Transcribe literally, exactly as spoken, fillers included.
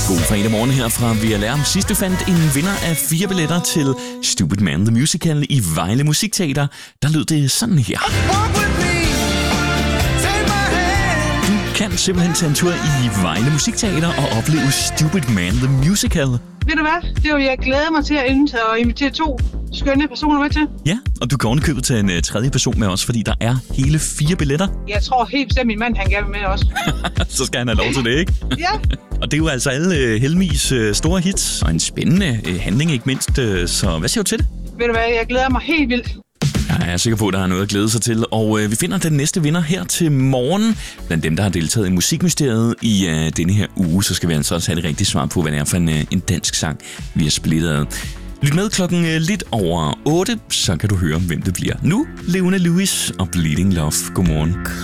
God fredag morgen her fra V L R. Sidst du fandt en vinder af fire billetter til Stupid Man The Musical i Vejle Musikteater, der lød det sådan her. Du kan simpelthen tage en tur i Vejle Musikteater og opleve Stupid Man The Musical. Ved du hvad? Det er jo, jeg glæder mig til at indtage og invitere to skønne personer med til. Ja, og du kan ovenikøbet til en uh, tredje person med os, fordi der er hele fire billetter. Jeg tror helt bestemt, min mand han gerne vil med også. Så skal han have lov til det, ikke? Ja. Og det er jo altså alle uh, Helmis uh, store hits, og en spændende uh, handling ikke mindst. Uh, så hvad siger du til det? Ved du hvad? Jeg glæder mig helt vildt. Jeg er sikker på, at der er noget at glæde sig til, og øh, vi finder den næste vinder her til morgen. Blandt dem, der har deltaget i Musikmysteriet i øh, denne her uge, så skal vi altså også have det rigtige svar på, hvad det er for en, øh, en dansk sang, vi har splittet. Lyt med klokken øh, lidt over otte, så kan du høre, hvem det bliver. Nu, Leona Lewis og Bleeding Love. Godmorgen.